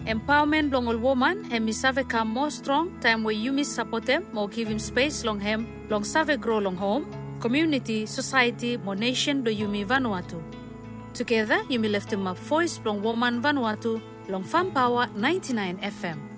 Empowerment long all woman and mi save come more strong time where you support them, more give him space long him, long save grow long home, community, society, more nation do you mi Vanuatu. Together, you may lift him up voice long woman Vanuatu, long Farm Power 99 FM.